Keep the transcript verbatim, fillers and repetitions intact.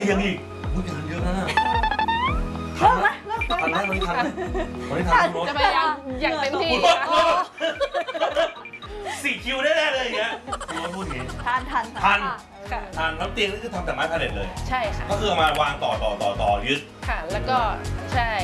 ยังอีกอุ้ยงานเยอะนะเริ่มไหมทันไหมวันนี้ทันไหมวันนี้ทันรถจะพยายามอย่างเต็มที่สี่คิวแน่ๆเลยอย่างเงี้ยคุณรถพูดอย่างงี้ทานทันทันค่ะทันแล้วเตียงนี่คือทำจากไม้พาเลทเลยใช่ค่ะก็คือเอามาวางต่อต่อต่อต่อยึดค่ะ แล้วก็ใช่